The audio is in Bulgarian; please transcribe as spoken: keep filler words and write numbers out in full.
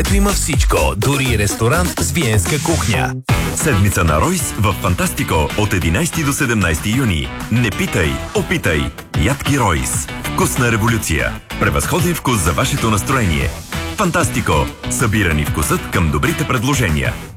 Има всичко, дори ресторант с виенска кухня. Седмица на Ройс в Фантастико от единайсети до седемнайсети юни. Не питай, опитай. Ядки Ройс. Вкусна революция. Превъзходен вкус за вашето настроение. Фантастико. Събирани вкусът към добрите предложения.